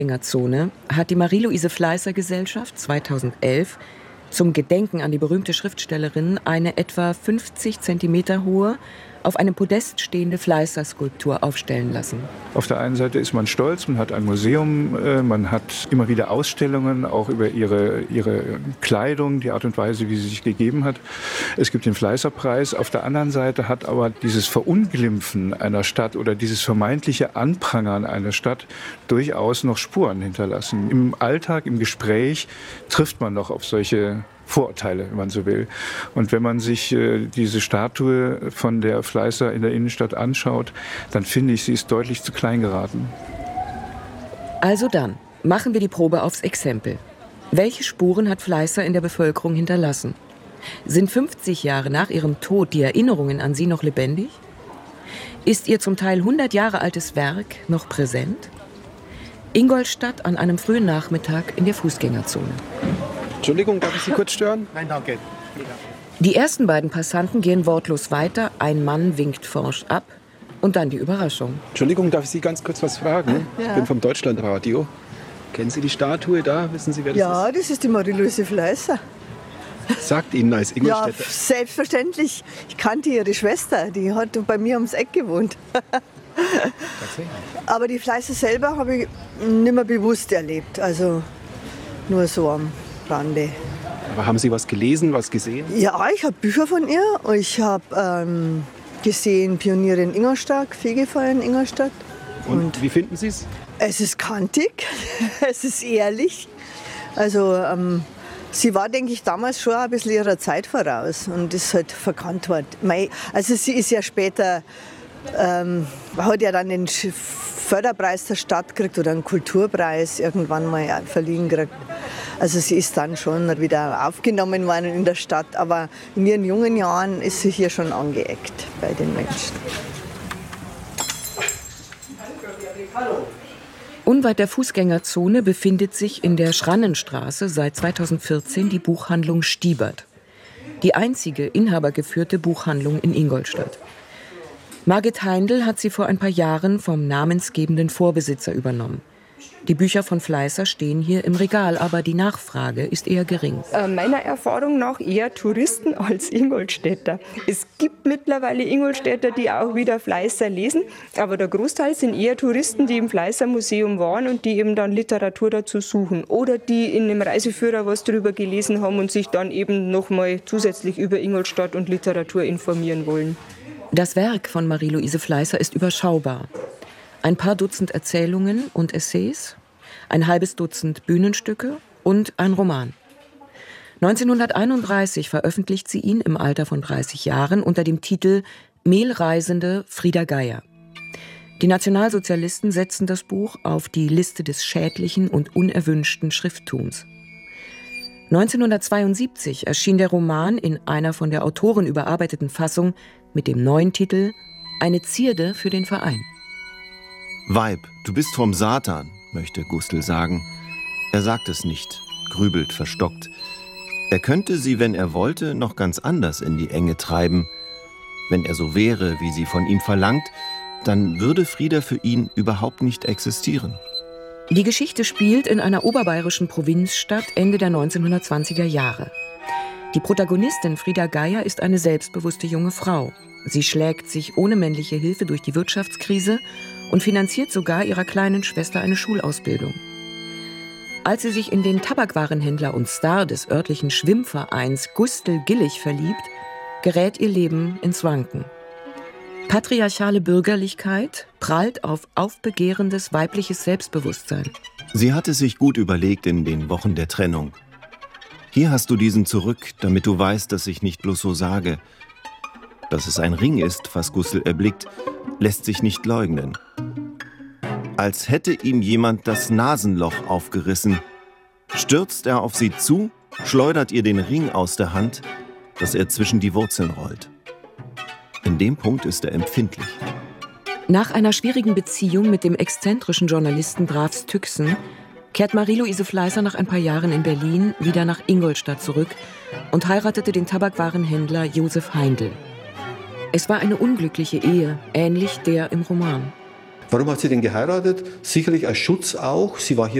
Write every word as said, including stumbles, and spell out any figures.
Fußgängerzone hat die Marie-Louise-Fleißer-Gesellschaft zweitausendelf zum Gedenken an die berühmte Schriftstellerin eine etwa fünfzig Zentimeter hohe, auf einem Podest stehende Fleißer-Skulptur aufstellen lassen. Auf der einen Seite ist man stolz, man hat ein Museum, man hat immer wieder Ausstellungen, auch über ihre, ihre Kleidung, die Art und Weise, wie sie sich gegeben hat. Es gibt den Fleißer-Preis. Auf der anderen Seite hat aber dieses Verunglimpfen einer Stadt oder dieses vermeintliche Anprangern einer Stadt durchaus noch Spuren hinterlassen. Im Alltag, im Gespräch trifft man noch auf solche Vorurteile, wenn man so will. Und wenn man sich äh, diese Statue von der Fleißer in der Innenstadt anschaut, dann finde ich, sie ist deutlich zu klein geraten. Also dann, machen wir die Probe aufs Exempel. Welche Spuren hat Fleißer in der Bevölkerung hinterlassen? Sind fünfzig Jahre nach ihrem Tod die Erinnerungen an sie noch lebendig? Ist ihr zum Teil hundert Jahre altes Werk noch präsent? Ingolstadt an einem frühen Nachmittag in der Fußgängerzone. Entschuldigung, darf ich Sie kurz stören? Nein, danke. Die ersten beiden Passanten gehen wortlos weiter, ein Mann winkt forsch ab und dann die Überraschung. Entschuldigung, darf ich Sie ganz kurz was fragen? Ja. Ich bin vom Deutschlandradio. Kennen Sie die Statue da? Wissen Sie, wer das Ja, ist? das ist die Marie-Louise Fleißer. Sagt Ihnen als Ja, Ingolstädter. selbstverständlich. Ich kannte ihre Schwester, die hat bei mir ums Eck gewohnt. Aber die Fleißer selber habe ich nicht mehr bewusst erlebt, also nur so am Rande. Aber haben Sie was gelesen, was gesehen? Ja, ich habe Bücher von ihr. Ich habe ähm, gesehen Pioniere in Ingolstadt, Fegefeuer in Ingolstadt. Und, Und wie finden Sie es? es ist kantig, es ist ehrlich. Also ähm, sie war, denke ich, damals schon ein bisschen ihrer Zeit voraus und ist halt verkannt worden. Mei, also sie ist ja später, ähm, hat ja dann den Förderpreis der Stadt gekriegt oder einen Kulturpreis irgendwann mal verliehen gekriegt. Also sie ist dann schon wieder aufgenommen worden in der Stadt, aber in ihren jungen Jahren ist sie hier schon angeeckt bei den Menschen. Unweit der Fußgängerzone befindet sich in der Schrannenstraße seit zweitausendvierzehn die Buchhandlung Stiebert. Die einzige inhabergeführte Buchhandlung in Ingolstadt. Margit Heindl hat sie vor ein paar Jahren vom namensgebenden Vorbesitzer übernommen. Die Bücher von Fleißer stehen hier im Regal, aber die Nachfrage ist eher gering. Äh, meiner Erfahrung nach eher Touristen als Ingolstädter. Es gibt mittlerweile Ingolstädter, die auch wieder Fleißer lesen, aber der Großteil sind eher Touristen, die im Fleißer Museum waren und die eben dann Literatur dazu suchen oder die in einem Reiseführer was darüber gelesen haben und sich dann eben noch mal zusätzlich über Ingolstadt und Literatur informieren wollen. Das Werk von Marie-Louise Fleißer ist überschaubar. Ein paar Dutzend Erzählungen und Essays, ein halbes Dutzend Bühnenstücke und ein Roman. neunzehnhunderteinunddreißig veröffentlicht sie ihn im Alter von dreißig Jahren unter dem Titel Mehlreisende Frieda Geier. Die Nationalsozialisten setzen das Buch auf die Liste des schädlichen und unerwünschten Schrifttums. neunzehnhundertzweiundsiebzig erschien der Roman in einer von der Autorin überarbeiteten Fassung mit dem neuen Titel Eine Zierde für den Verein. Weib, du bist vom Satan, möchte Gustl sagen. Er sagt es nicht, grübelt verstockt. Er könnte sie, wenn er wollte, noch ganz anders in die Enge treiben. Wenn er so wäre, wie sie von ihm verlangt, dann würde Frieda für ihn überhaupt nicht existieren. Die Geschichte spielt in einer oberbayerischen Provinzstadt Ende der neunzehnhundertzwanziger Jahre. Die Protagonistin Frieda Geier ist eine selbstbewusste junge Frau. Sie schlägt sich ohne männliche Hilfe durch die Wirtschaftskrise und finanziert sogar ihrer kleinen Schwester eine Schulausbildung. Als sie sich in den Tabakwarenhändler und Star des örtlichen Schwimmvereins Gustl Gillig verliebt, gerät ihr Leben ins Wanken. Patriarchale Bürgerlichkeit prallt auf aufbegehrendes weibliches Selbstbewusstsein. Sie hatte sich gut überlegt in den Wochen der Trennung. Hier hast du diesen zurück, damit du weißt, dass ich nicht bloß so sage. Dass es ein Ring ist, was Gustl erblickt, lässt sich nicht leugnen. Als hätte ihm jemand das Nasenloch aufgerissen, stürzt er auf sie zu, schleudert ihr den Ring aus der Hand, dass er zwischen die Wurzeln rollt. In dem Punkt ist er empfindlich. Nach einer schwierigen Beziehung mit dem exzentrischen Journalisten Drafs Tüxen kehrt Marie-Louise Fleißer nach ein paar Jahren in Berlin wieder nach Ingolstadt zurück und heiratete den Tabakwarenhändler Josef Heindl. Es war eine unglückliche Ehe, ähnlich der im Roman. Warum hat sie denn geheiratet? Sicherlich als Schutz auch. Sie war hier